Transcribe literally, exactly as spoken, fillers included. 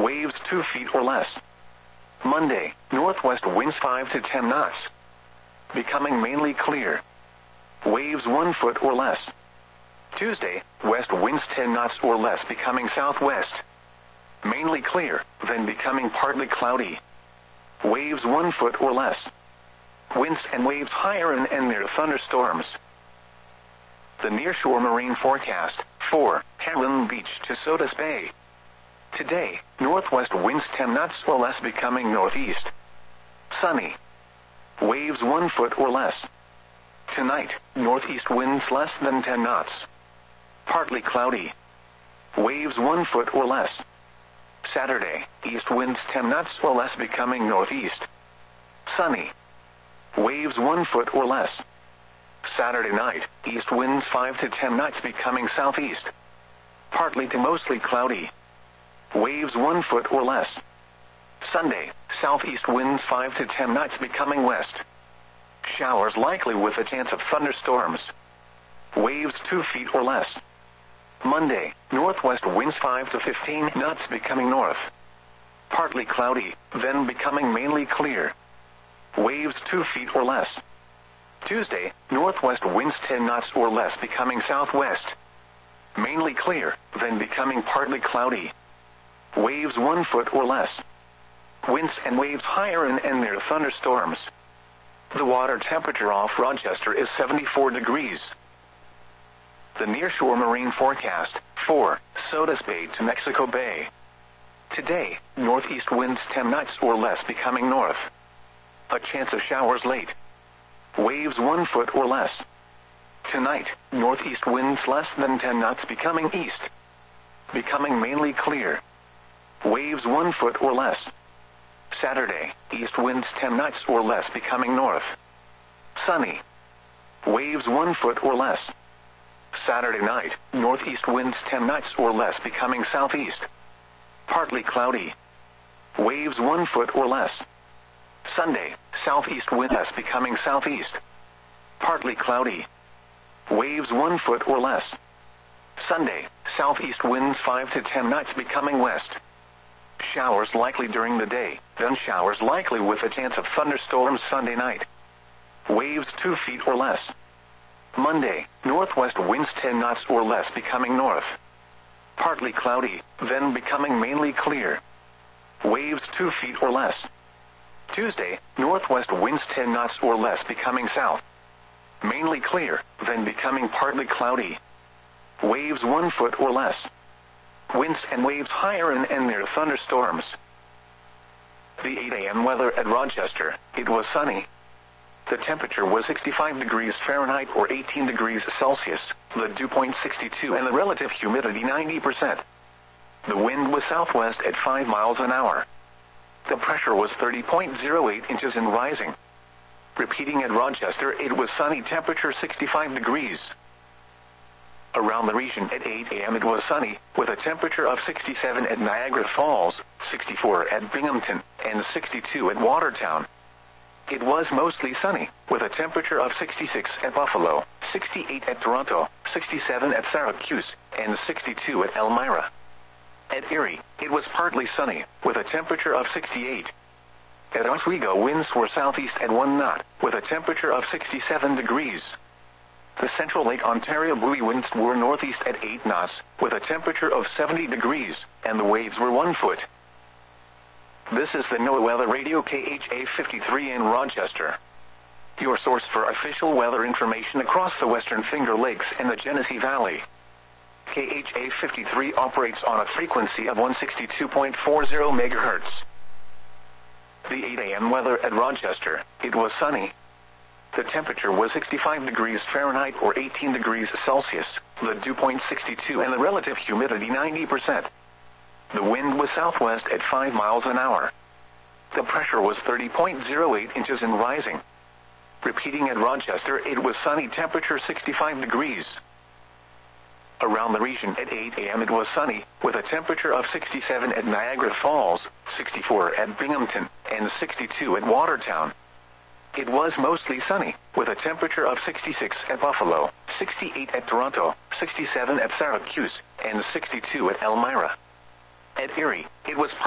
waves two feet or less. Monday, northwest winds five to ten knots, becoming mainly clear. Waves one foot or less. Tuesday, west winds ten knots or less, becoming southwest. Mainly clear, then becoming partly cloudy. Waves one foot or less. Winds and waves higher and, and near thunderstorms. The nearshore marine forecast for Heron Beach to Sodus Bay. Today, northwest winds ten knots or less, becoming northeast. Sunny. Waves one foot or less. Tonight, northeast winds less than ten knots. Partly cloudy. Waves one foot or less. Saturday, east winds ten knots or less, becoming northeast. Sunny. Waves one foot or less. Saturday night, east winds five to ten knots, becoming southeast. Partly to mostly cloudy. Waves one foot or less. Sunday, southeast winds five to ten knots, becoming west. Showers likely with a chance of thunderstorms. Waves two feet or less. Monday, northwest winds five to fifteen knots, becoming north. Partly cloudy, then becoming mainly clear. Waves two feet or less. Tuesday, northwest winds ten knots or less, becoming southwest. Mainly clear, then becoming partly cloudy. Waves one foot or less. Winds and waves higher and, and near thunderstorms. The water temperature off Rochester is seventy-four degrees. The nearshore marine forecast for Sodus Bay to Mexico Bay. Today, northeast winds ten knots or less, becoming north. A chance of showers late. Waves one foot or less. Tonight, northeast winds less than ten knots, becoming east. Becoming mainly clear. Waves one foot or less. Saturday, east winds ten knots or less, becoming north. Sunny. Waves one foot or less. Saturday night, northeast winds ten knots or less, becoming southeast. Partly cloudy. Waves one foot or less. Sunday, southeast wind less, becoming southeast. Partly cloudy. Waves one foot or less. Sunday, southeast winds five to ten knots, becoming west. Showers likely during the day, then showers likely with a chance of thunderstorms Sunday night. Waves two feet or less. Monday, northwest winds ten knots or less, becoming north. Partly cloudy, then becoming mainly clear. Waves two feet or less. Tuesday, northwest winds ten knots or less, becoming south. Mainly clear, then becoming partly cloudy. Waves one foot or less. Winds and waves higher and, and near thunderstorms. The eight a m weather at Rochester. It was sunny. The temperature was sixty-five degrees Fahrenheit or eighteen degrees Celsius, the dew point sixty-two, and the relative humidity ninety percent. The wind was southwest at five miles an hour. The pressure was thirty point zero eight inches and rising. Repeating at Rochester, it was sunny, temperature sixty-five degrees. Around the region at eight a m it was sunny, with a temperature of sixty-seven at Niagara Falls, sixty-four at Binghamton, and sixty-two at Watertown. It was mostly sunny, with a temperature of sixty-six at Buffalo, sixty-eight at Toronto, sixty-seven at Syracuse, and sixty-two at Elmira. At Erie, it was partly sunny, with a temperature of sixty-eight. At Oswego, winds were southeast at one knot, with a temperature of sixty-seven degrees. The Central Lake Ontario buoy winds were northeast at eight knots, with a temperature of seventy degrees, and the waves were one foot. This is the NOAA Weather Radio K H A fifty-three in Rochester. Your source for official weather information across the Western Finger Lakes and the Genesee Valley. K H A fifty-three operates on a frequency of one sixty-two point four zero megahertz. The eight a m weather at Rochester. It was sunny. The temperature was sixty-five degrees Fahrenheit or eighteen degrees Celsius, the dew point sixty-two, and the relative humidity ninety percent. The wind was southwest at five miles an hour. The pressure was thirty point zero eight inches and rising. Repeating at Rochester, it was sunny, temperature sixty-five degrees. Around the region at eight a m it was sunny, with a temperature of sixty-seven at Niagara Falls, sixty-four at Binghamton, and sixty-two at Watertown. It was mostly sunny, with a temperature of sixty-six at Buffalo, sixty-eight at Toronto, sixty-seven at Syracuse, and sixty-two at Elmira. At Erie, it was